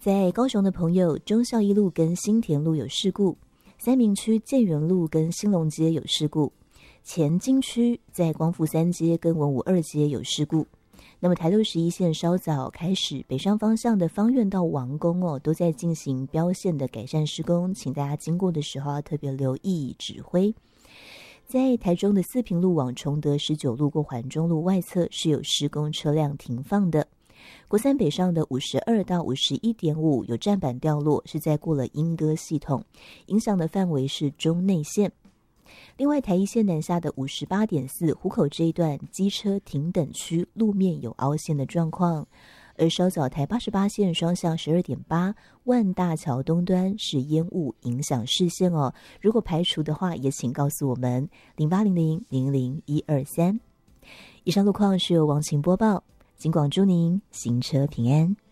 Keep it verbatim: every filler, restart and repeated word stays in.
在高雄的朋友，忠孝一路跟新田路有事故，三民区建元路跟兴隆街有事故，前金区在光复三街跟文武二街有事故。那么台六十一线稍早开始，北上方向的芳苑到王宫哦，都在进行标线的改善施工，请大家经过的时候要特别留意指挥。在台中的四平路往崇德十九路过环中路外侧是有施工车辆停放的。国三北上的五十二到五十一点五有站板掉落，是在过了莺歌系统，影响的范围是中内线。另外台一线南下的五十八点四湖口这一段机车停等区路面有凹陷的状况，而稍早台八十八线双向十二点八万大桥东端是烟雾影响视线哦，如果排除的话也请告诉我们零八零零零零一二三。以上路况是由王晴播报，警广祝您行车平安。